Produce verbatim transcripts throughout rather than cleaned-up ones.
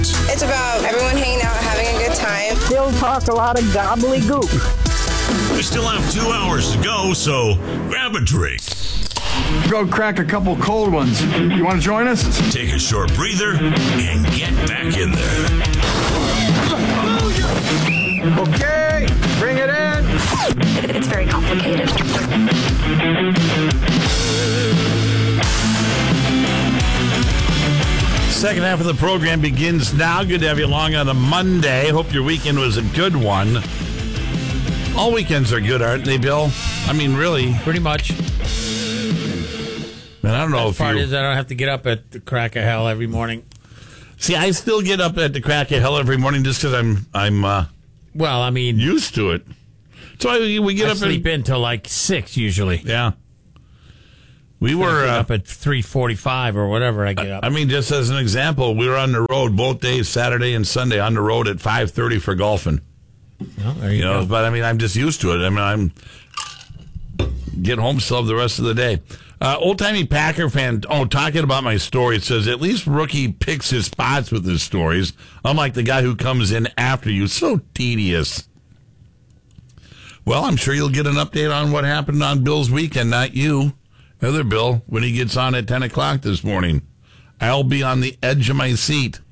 It's about everyone hanging out, having a good time. Still talk a lot of gobbledygook. We still have two hours to go, so grab a drink. Go crack a couple cold ones. You want to join us? Take a short breather and get back in there. Okay, bring it in. It's very complicated. Second half of the program begins now. Good to have you along on a Monday. Hope your weekend was a good one. All weekends are good, aren't they, Bill? I mean, really. Pretty much. Man, I don't know The if part you... is I don't have to get up at the crack of hell every morning. See, I still get up at the crack of hell every morning just because I'm I'm uh, Well, I mean, used to it. So I, we get I up sleep and, in till like six usually. Yeah. We I were get uh, up at three forty-five or whatever I get up. I mean, just as an example, we were on the road both days, Saturday and Sunday, on the road at five thirty for golfing. Well, there you, You know, go. but I mean, I'm just used to it. I mean, I'm get home, still have the rest of the day. Uh, Old timey Packer fan. Oh, talking about my story. It says at least Rookie picks his spots with his stories, unlike the guy who comes in after you. So tedious. Well, I'm sure you'll get an update on what happened on Bill's weekend. Not you, other Bill, when he gets on at ten o'clock this morning. I'll be on the edge of my seat.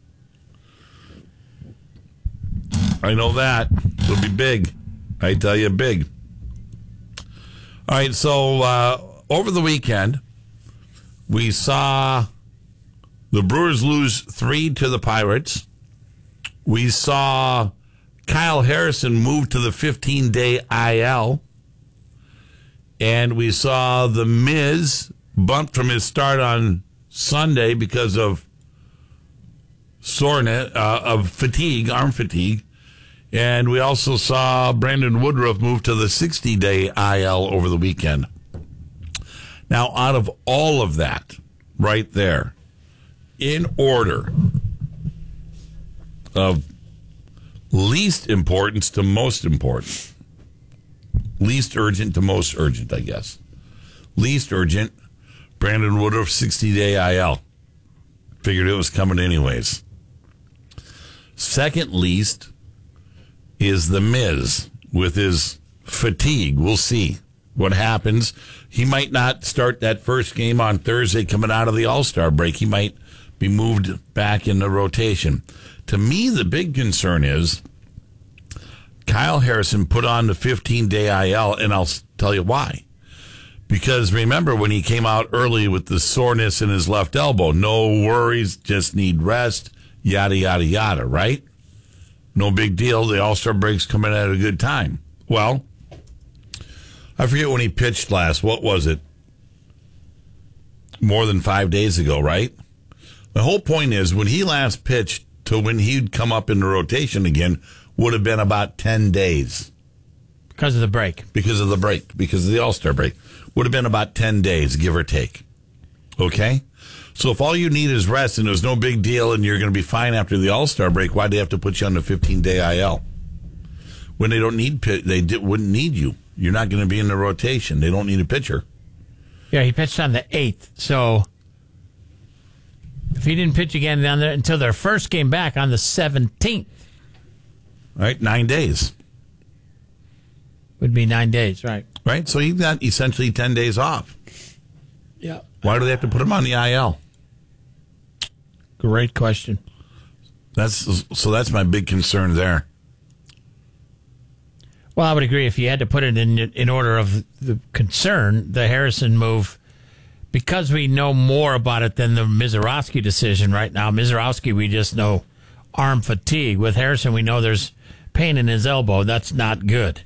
I know that. It'll be big. I tell you, big. All right, so uh, over the weekend, we saw the Brewers lose three to the Pirates. We saw Kyle Harrison move to the fifteen-day I L. And we saw the Miz bumped from his start on Sunday because of soreness, uh, of fatigue, arm fatigue. And we also saw Brandon Woodruff move to the sixty-day I L over the weekend. Now, out of all of that, right there, in order of least importance to most important, least urgent to most urgent, I guess. Least urgent, Brandon Woodruff, sixty-day I L. Figured it was coming anyways. Second least is the Miz with his fatigue. We'll see what happens. He might not start that first game on Thursday coming out of the All-Star break. He might be moved back in the rotation. To me, the big concern is Kyle Harrison put on the fifteen-day I L, and I'll tell you why. Because remember when he came out early with the soreness in his left elbow, no worries, just need rest, yada, yada, yada, right? No big deal. The All-Star break's coming at a good time. Well, I forget when he pitched last. What was it? More than five days ago, right? The whole point is when he last pitched to when he'd come up in the rotation again would have been about ten days. Because of the break. Because of the break. Because of the All-Star break. Would have been about ten days, give or take. Okay? So if all you need is rest and there's no big deal and you're going to be fine after the All-Star break, why do they have to put you on the fifteen-day I L? When they don't need, they wouldn't need you. You're not going to be in the rotation. They don't need a pitcher. Yeah, he pitched on the eighth. So if he didn't pitch again down there until their first game back on the seventeenth. Right, nine days. Would be nine days, right. Right, so he got essentially ten days off. Yeah. Why do they have to put him on the I L? Great question. That's so that's my big concern there. Well, I would agree if you had to put it in in order of the concern, the Harrison move, because we know more about it than the Mizorowski decision right now. Mizorowski, we just know arm fatigue. With Harrison, we know there's pain in his elbow. That's not good.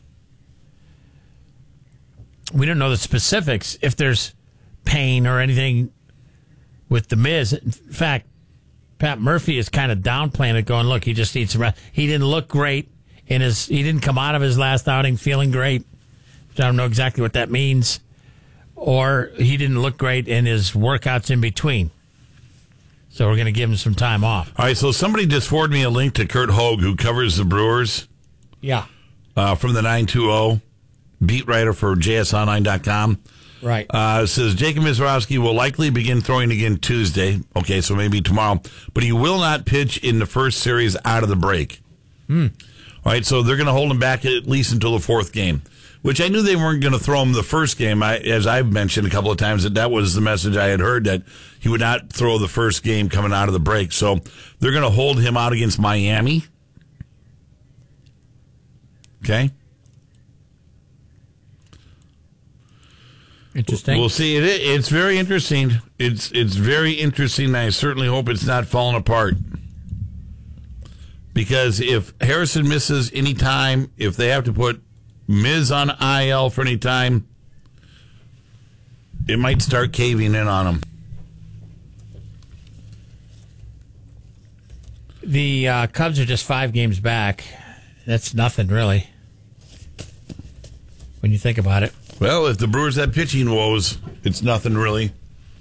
We don't know the specifics if there's pain or anything with the Miz. In fact, Pat Murphy is kind of downplaying it, going, look, he just needs some rest. He didn't look great in his, he didn't come out of his last outing feeling great. I don't know exactly what that means. Or he didn't look great in his workouts in between. So we're going to give him some time off. All right, so somebody just forwarded me a link to Kurt Hogue, who covers the Brewers. Yeah. Uh, from the nine two zero, beat writer for J S online dot com. Right. Uh, it says Jacob Mizorowski will likely begin throwing again Tuesday. Okay, so maybe tomorrow. But he will not pitch in the first series out of the break. Hmm. All right, so they're going to hold him back at least until the fourth game, which I knew they weren't going to throw him the first game. I, as I've mentioned a couple of times, that that was the message I had heard, that he would not throw the first game coming out of the break. So they're going to hold him out against Miami. Okay. Interesting. We'll see. It, it's very interesting. It's it's very interesting. I certainly hope it's not falling apart. Because if Harrison misses any time, if they have to put Miz on I L for any time, it might start caving in on him. The uh, Cubs are just five games back. That's nothing, really, when you think about it. Well, if the Brewers have pitching woes, it's nothing really.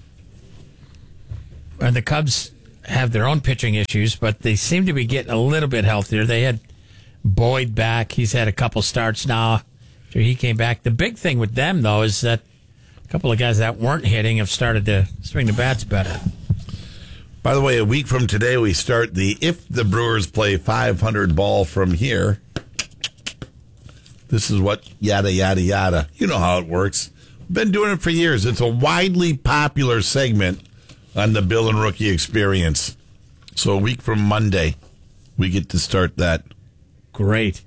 And the Cubs have their own pitching issues, but they seem to be getting a little bit healthier. They had Boyd back. He's had a couple starts now after he came back. The big thing with them, though, is that a couple of guys that weren't hitting have started to swing the bats better. By the way, a week from today, we start the If the Brewers Play five hundred ball from here. This is what yada, yada, yada. You know how it works. Been doing it for years. It's a widely popular segment on the Bill and Rookie Experience. So a week from Monday, we get to start that. Great.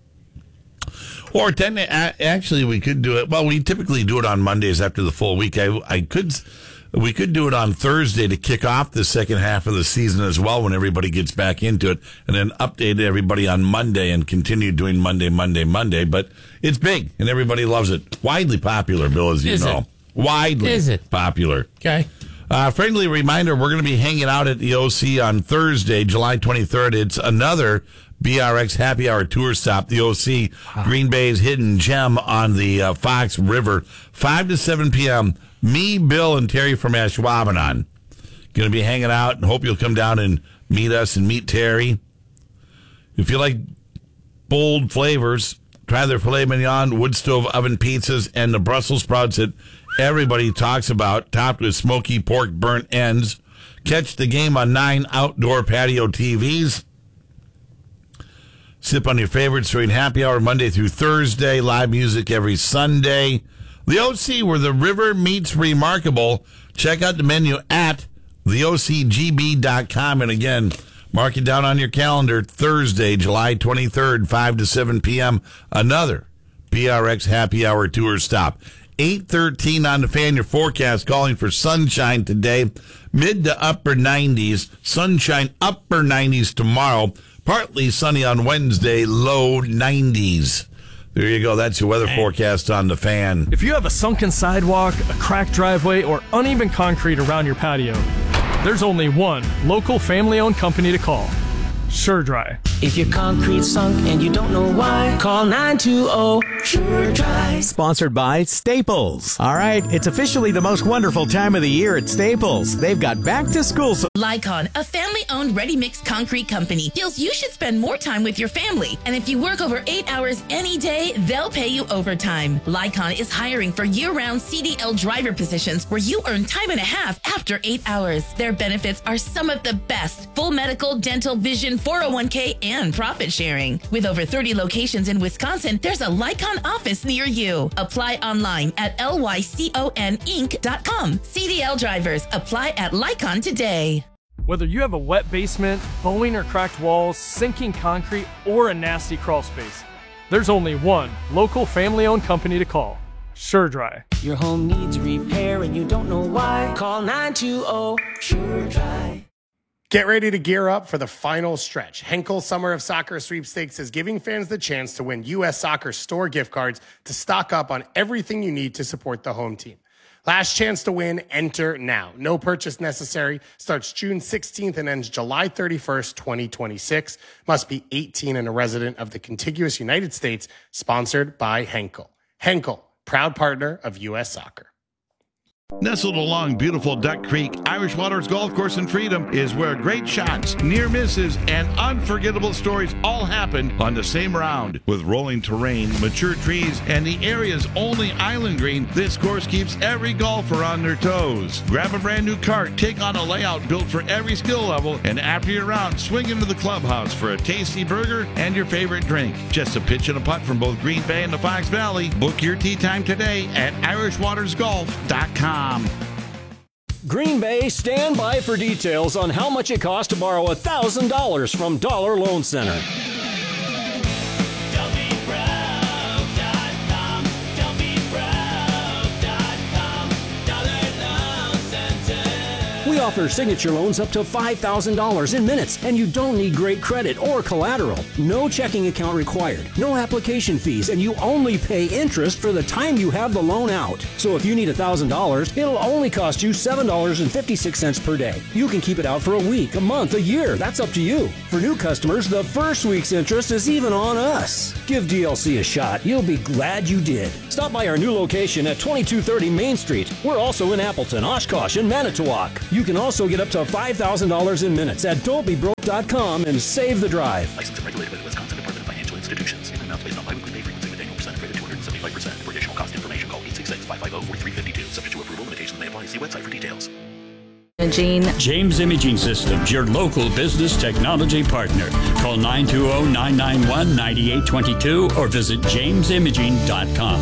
Or ten, actually, we could do it. Well, we typically do it on Mondays after the full week. I, I could, we could do it on Thursday to kick off the second half of the season as well, when everybody gets back into it, and then update everybody on Monday and continue doing Monday, Monday, Monday. But it's big, and everybody loves it. Widely popular, Bill, as you Is know. it? Widely Is it? popular. Okay. Uh, friendly reminder, we're going to be hanging out at the O C on Thursday, July twenty-third. It's another B R X Happy Hour tour stop. The O C, wow. Green Bay's hidden gem on the uh, Fox River, five to seven p.m. Me, Bill, and Terry from Ashwaubenon going to be hanging out, and hope you'll come down and meet us and meet Terry. If you like bold flavors, try their filet mignon, wood stove oven pizzas, and the Brussels sprouts that everybody talks about, topped with smoky pork burnt ends. Catch the game on nine outdoor patio T Vs. Sip on your favorites during happy hour Monday through Thursday. Live music every Sunday. The O C, where the river meets remarkable. Check out the menu at the O C G B dot com. And again, mark it down on your calendar. Thursday, July twenty-third, five to seven p.m. Another B R X Happy Hour tour stop. eight thirteen on the Fan, your forecast calling for sunshine today. Mid to upper nineties. Sunshine upper nineties tomorrow. Partly sunny on Wednesday, low nineties. There you go. That's your weather forecast on the Fan. If you have a sunken sidewalk, a cracked driveway, or uneven concrete around your patio, there's only one local family-owned company to call. SureDry. If your concrete's sunk and you don't know why, call nine two zero SureDry. Sponsored by Staples. All right, it's officially the most wonderful time of the year at Staples. They've got back to school. So- Lycon, a family-owned ready-mix concrete company, feels you should spend more time with your family. And if you work over eight hours any day, they'll pay you overtime. Lycon is hiring for year-round C D L driver positions where you earn time and a half after eight hours. Their benefits are some of the best: full medical, dental, vision, four oh one k, and profit sharing. With over thirty locations in Wisconsin, there's a Lycon office near you. Apply online at L Y C O N Inc dot com. C D L drivers, apply at Lycon today. Whether you have a wet basement, bowing or cracked walls, sinking concrete, or a nasty crawl space, there's only one local family-owned company to call. SureDry. Your home needs repair and you don't know why, call nine two zero SureDry. Get ready to gear up for the final stretch. Henkel Summer of Soccer Sweepstakes is giving fans the chance to win U S Soccer store gift cards to stock up on everything you need to support the home team. Last chance to win, enter now. No purchase necessary. Starts June sixteenth and ends July thirty-first, twenty twenty-six. Must be eighteen and a resident of the contiguous United States. Sponsored by Henkel. Henkel, proud partner of U S Soccer. Nestled along beautiful Duck Creek, Irish Waters Golf Course in Freedom is where great shots, near misses, and unforgettable stories all happen on the same round. With rolling terrain, mature trees, and the area's only island green, this course keeps every golfer on their toes. Grab a brand new cart, take on a layout built for every skill level, and after your round, swing into the clubhouse for a tasty burger and your favorite drink. Just a pitch and a putt from both Green Bay and the Fox Valley. Book your tee time today at irish waters golf dot com. Green Bay, stand by for details on how much it costs to borrow one thousand dollars from Dollar Loan Center. We offer signature loans up to five thousand dollars in minutes, and you don't need great credit or collateral. No checking account required, no application fees, and you only pay interest for the time you have the loan out. So if you need one thousand dollars, it'll only cost you seven dollars and fifty-six cents per day. You can keep it out for a week, a month, a year. That's up to you. For new customers, the first week's interest is even on us. Give D L C a shot. You'll be glad you did. Stop by our new location at twenty-two thirty Main Street. We're also in Appleton, Oshkosh, and Manitowoc. You can also get up to five thousand dollars in minutes at don't be broke dot com and save the drive. Licensed and regulated by the Wisconsin Department of Financial Institutions. In amounts based on biweekly pay frequency with annual percentage rate of two hundred seventy-five percent. For additional cost information, call eight six six, five five zero, four three five two. Subject to approval, limitations may apply. See website for details. Imaging. James Imaging Systems, your local business technology partner. Call nine two zero, nine nine one, nine eight two two or visit james imaging dot com.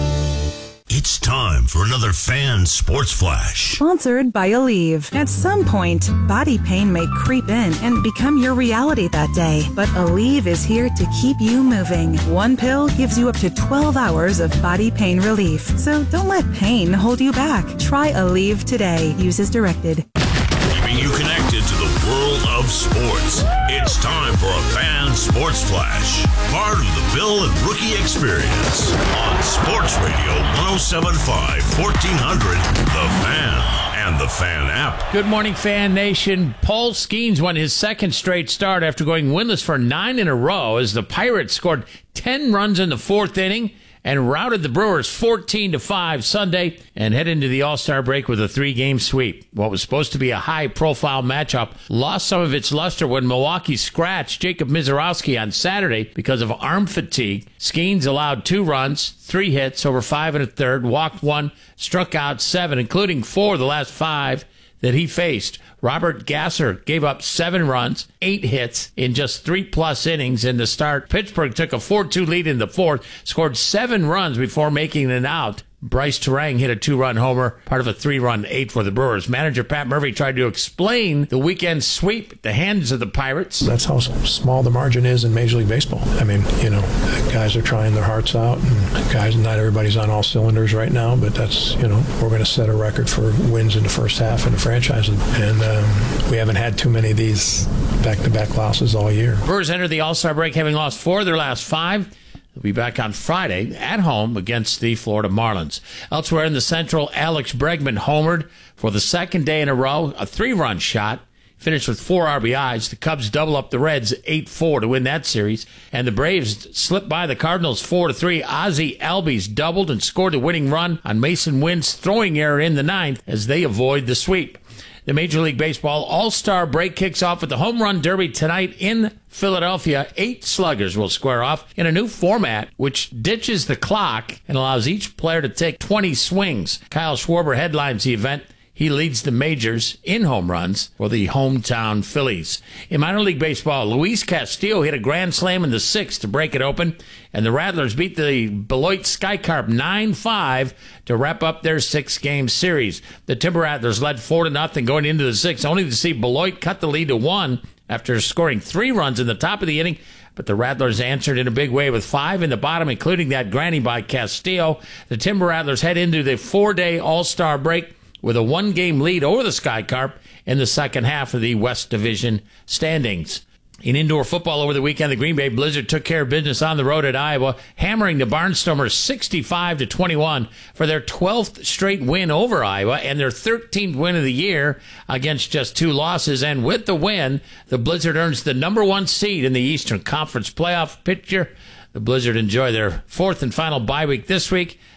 It's time for another Fan Sports Flash. Sponsored by Aleve. At some point, body pain may creep in and become your reality that day. But Aleve is here to keep you moving. One pill gives you up to twelve hours of body pain relief. So don't let pain hold you back. Try Aleve today. Use as directed. Keeping you connected to the world of sports. It's time for a Fan Sports Flash. Part of the Bill and Rookie Experience on Sports Radio one oh seven point five, fourteen hundred, The Fan and the Fan app. Good morning, Fan Nation. Paul Skeens won his second straight start after going winless for nine in a row as the Pirates scored ten runs in the fourth inning and routed the Brewers fourteen to five Sunday and head into the All-Star break with a three-game sweep. What was supposed to be a high-profile matchup lost some of its luster when Milwaukee scratched Jacob Mizorowski on Saturday because of arm fatigue. Skeens allowed two runs, three hits over five and a third, walked one, struck out seven, including four of the last five that he faced. Robert Gasser gave up seven runs, eight hits in just three-plus innings in the start. Pittsburgh took a four two lead in the fourth, scored seven runs before making an out. Bryce Terang hit a two-run homer, part of a three-run eight for the Brewers. Manager Pat Murphy tried to explain the weekend sweep at the hands of the Pirates. That's how small the margin is in Major League Baseball. I mean, you know, guys are trying their hearts out, and guys, not everybody's on all cylinders right now, but that's, you know, we're going to set a record for wins in the first half in the franchise, and um, we haven't had too many of these back-to-back losses all year. Brewers enter the All-Star break having lost four of their last five. They'll be back on Friday at home against the Florida Marlins. Elsewhere in the Central, Alex Bregman homered for the second day in a row, a three-run shot. Finished with four R B Is. The Cubs double up the Reds eight four to win that series. And the Braves slipped by the Cardinals four to three. Ozzie Albies doubled and scored the winning run on Mason Wynn's throwing error in the ninth as they avoid the sweep. The Major League Baseball All-Star break kicks off with the Home Run Derby tonight in Philadelphia. Eight sluggers will square off in a new format which ditches the clock and allows each player to take twenty swings. Kyle Schwarber headlines the event. He leads the majors in home runs for the hometown Phillies. In minor league baseball, Luis Castillo hit a grand slam in the sixth to break it open, and the Rattlers beat the Beloit Skycarp nine five to wrap up their six-game series. The Timber Rattlers led four to nothing going into the sixth, only to see Beloit cut the lead to one after scoring three runs in the top of the inning. But the Rattlers answered in a big way with five in the bottom, including that granny by Castillo. The Timber Rattlers head into the four-day All-Star break with a one-game lead over the Skycarp in the second half of the West Division standings. In indoor football over the weekend, the Green Bay Blizzard took care of business on the road at Iowa, hammering the Barnstormers sixty-five to twenty-one for their twelfth straight win over Iowa and their thirteenth win of the year against just two losses. And with the win, the Blizzard earns the number one seed in the Eastern Conference playoff picture. The Blizzard enjoy their fourth and final bye week this week.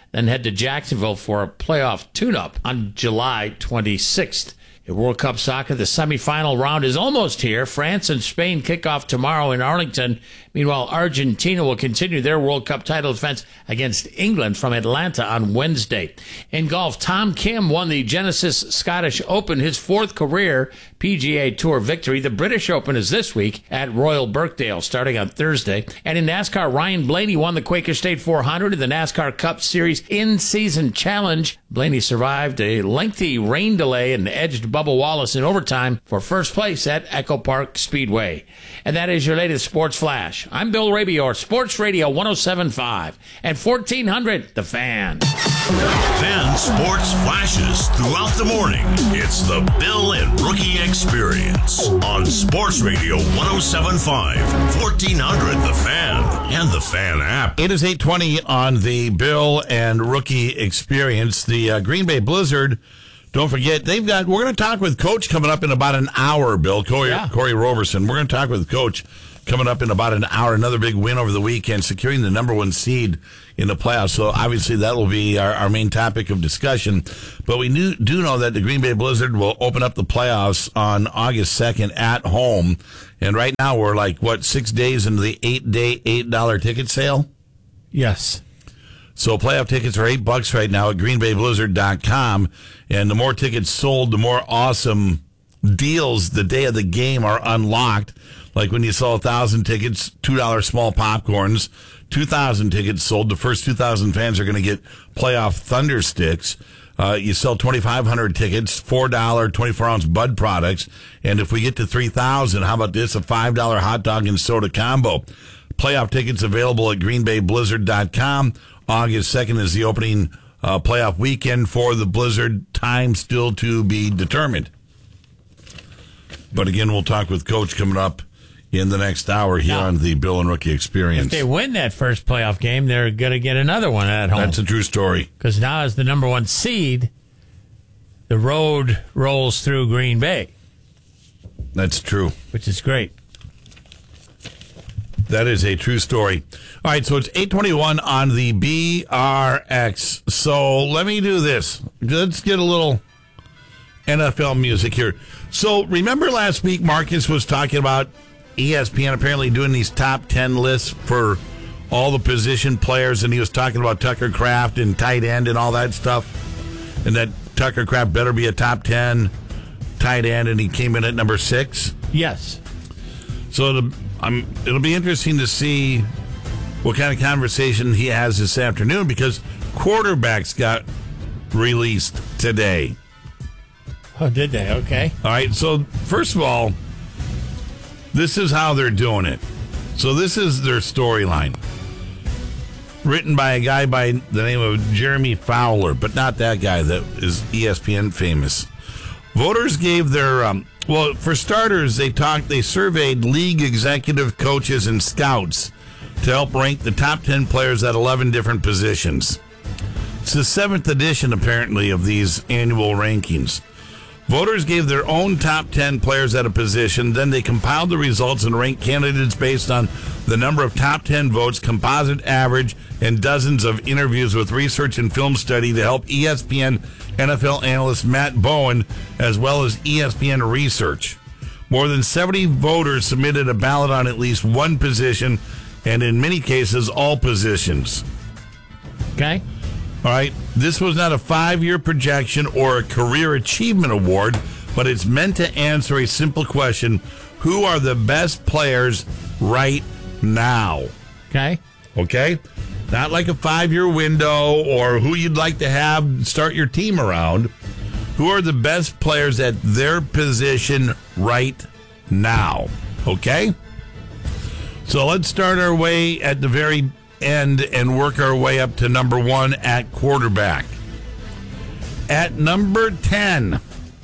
then head to Jacksonville for a playoff tune-up on July twenty-sixth. In World Cup soccer, the semifinal round is almost here. France and Spain kick off tomorrow in Arlington. Meanwhile, Argentina will continue their World Cup title defense against England from Atlanta on Wednesday. In golf, Tom Kim won the Genesis Scottish Open, his fourth career P G A Tour victory. The British Open is this week at Royal Birkdale, starting on Thursday. And in NASCAR, Ryan Blaney won the Quaker State four hundred in the NASCAR Cup Series in-season challenge. Blaney survived a lengthy rain delay and edged Bubba Wallace in overtime for first place at Echo Park Speedway. And that is your latest Sports Flash. I'm Bill Rabior, Sports Radio one oh seven point five and fourteen hundred, The Fan. Fan Sports Flashes throughout the morning. It's the Bill and Rookie Experience on Sports Radio one oh seven point five, fourteen hundred, The Fan, and the Fan app. It is eight twenty on the Bill and Rookie Experience. The uh, Green Bay Blizzard, don't forget, they've got, we're going to talk with Coach coming up in about an hour, Bill. Corey, yeah. Corey Roberson. We're going to talk with Coach coming up in about an hour. Another big win over the weekend, securing the number one seed in the playoffs. So obviously that will be our, our main topic of discussion. But we knew, do know that the Green Bay Blizzard will open up the playoffs on August second at home. And right now we're like, what, six days into the eight-day, eight dollar ticket sale? Yes. So playoff tickets are eight bucks right now at green bay blizzard dot com. And the more tickets sold, the more awesome deals the day of the game are unlocked. Like when you sell one thousand tickets, two dollar small popcorns, two thousand tickets sold. The first two thousand fans are going to get playoff Thunder Sticks. Uh, you sell twenty-five hundred tickets, four dollar twenty-four ounce Bud products. And if we get to three thousand, how about this? A five dollar hot dog and soda combo. Playoff tickets available at green bay blizzard dot com. August second is the opening uh, playoff weekend for the Blizzard. Time still to be determined. But again, we'll talk with Coach coming up in the next hour here now, on the Bill and Rookie Experience. If they win that first playoff game, they're going to get another one at home. That's a true story. Because now as the number one seed, the road rolls through Green Bay. That's true. Which is great. That is a true story. All right, so it's eight twenty-one on the B R X. So let me do this. Let's get a little N F L music here. So remember last week Marcus was talking about E S P N apparently doing these top ten lists for all the position players, and he was talking about Tucker Kraft and tight end and all that stuff, and that Tucker Kraft better be a top ten tight end, and he came in at number six? Yes. So the, um, it'll be interesting to see what kind of conversation he has this afternoon, because quarterbacks got released today. Oh, did they? Okay. All right, so first of all, this is how they're doing it. So this is their storyline. Written by a guy by the name of Jeremy Fowler, but not that guy that is E S P N famous. Voters gave their, um, well, for starters, they talked, they surveyed league executive coaches and scouts to help rank the top ten players at eleven different positions. It's the seventh edition, apparently, of these annual rankings. Voters gave their own top ten players at a position, then they compiled the results and ranked candidates based on the number of top ten votes, composite average, and dozens of interviews with research and film study to help E S P N N F L analyst Matt Bowen, as well as E S P N Research. More than seventy voters submitted a ballot on at least one position, and in many cases, all positions. Okay. All right, this was not a five-year projection or a career achievement award, but it's meant to answer a simple question: who are the best players right now? Okay. Okay? Not like a five-year window or who you'd like to have start your team around. Who are the best players at their position right now? Okay? So let's start our way at the very end and work our way up to number one at quarterback. At number ten,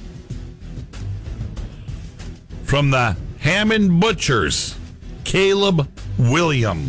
from the Hammond Butchers, Caleb Williams.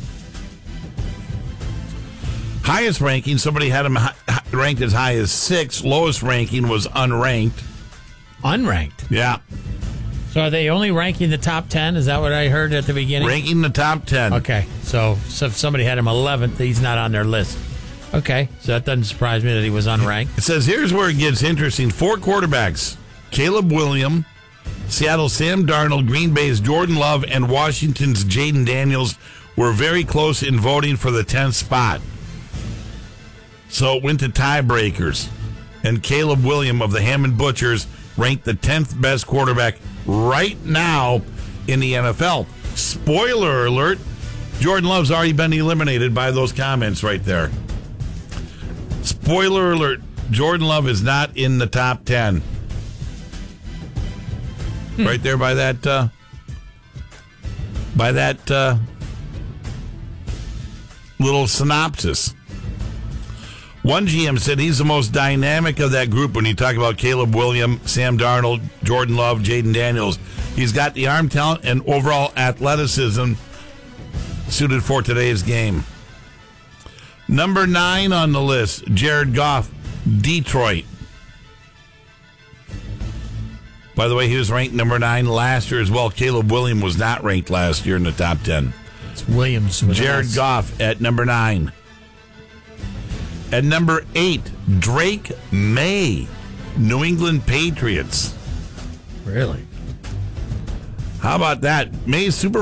Highest ranking, somebody had him ranked as high as six. Lowest ranking was unranked. Unranked? Yeah. So are they only ranking the top ten? Is that what I heard at the beginning? Ranking the top ten. Okay. So, so if somebody had him eleventh, he's not on their list. Okay, so that doesn't surprise me that he was unranked. It says here's where it gets interesting. Four quarterbacks: Caleb Williams, Seattle's Sam Darnold, Green Bay's Jordan Love, and Washington's Jaden Daniels were very close in voting for the tenth spot. So it went to tiebreakers. And Caleb Williams of the Hammond Butchers ranked the tenth best quarterback right now in the N F L. Spoiler alert, Jordan Love's already been eliminated by those comments right there. Spoiler alert, Jordan Love is not in the top ten. Hmm. Right there by that, uh, by that uh, little synopsis. One G M said he's the most dynamic of that group when you talk about Caleb Williams, Sam Darnold, Jordan Love, Jaden Daniels. He's got the arm talent and overall athleticism suited for today's game. Number nine on the list, Jared Goff, Detroit. By the way, he was ranked number nine last year as well. Caleb Williams was not ranked last year in the top ten. It's Williams. Jared Goff at number nine. At number eight, Drake May, New England Patriots. Really? How about that? May's Super